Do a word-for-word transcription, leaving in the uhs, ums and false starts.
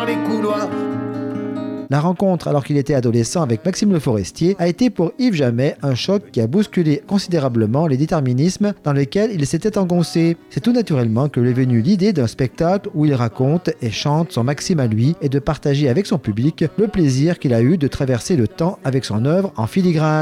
les couloirs. La rencontre, alors qu'il était adolescent avec Maxime Le Forestier, a été pour Yves Jamais un choc qui a bousculé considérablement les déterminismes dans lesquels il s'était engoncé. C'est tout naturellement que lui est venue l'idée d'un spectacle où il raconte et chante son Maxime à lui et de partager avec son public le plaisir qu'il a eu de traverser le temps avec son œuvre en filigrane.